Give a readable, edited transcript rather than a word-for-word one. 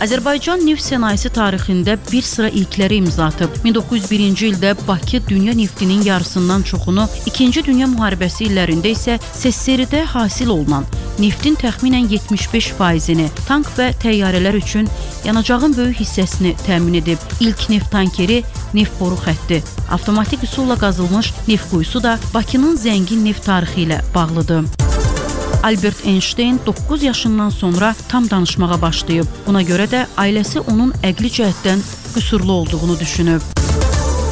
Azərbaycan neft sənayesi tarixində bir sıra ilkləri imza atıb. 1901-ci ildə Bakı dünya neftinin yarısından çoxunu, 2-ci Dünya müharibəsi illərində isə SSRİ-də hasil olunan neftin təxminən 75%-ni tank və təyyarələr üçün yanacağın böyük hissəsini təmin edib. İlk neft tankeri neft boru xətti, avtomatik üsulla qazılmış neft quyusu da Bakının zəngin neft tarixi ilə bağlıdır. Albert Einstein 9 yaşından sonra tam danışmağa başlayıb. Buna görə də ailəsi onun əqli cəhətdən qüsurlu olduğunu düşünüb.